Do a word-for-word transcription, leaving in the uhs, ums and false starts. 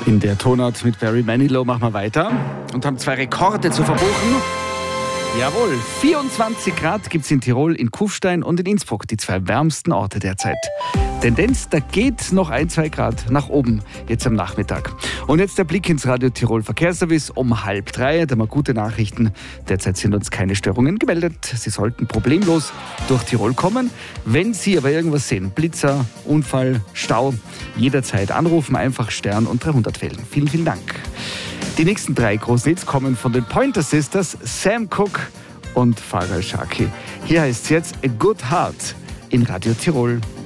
In der Tonart mit Barry Manilow machen wir weiter und haben zwei Rekorde zu verbuchen. Jawohl, vierundzwanzig Grad gibt es in Tirol, in Kufstein und in Innsbruck, die zwei wärmsten Orte derzeit. Tendenz, da geht noch ein, zwei Grad nach oben, jetzt am Nachmittag. Und jetzt der Blick ins Radio Tirol Verkehrsservice um halb drei. Da haben wir gute Nachrichten. Derzeit sind uns keine Störungen gemeldet. Sie sollten problemlos durch Tirol kommen. Wenn Sie aber irgendwas sehen, Blitzer, Unfall, Stau, jederzeit anrufen, einfach Stern und dreihundert wählen. Vielen, vielen Dank. Die nächsten drei großen Hits kommen von den Pointer Sisters, Sam Cooke und Farah Sharkey. Hier heißt es jetzt A Good Heart in Radio Tirol.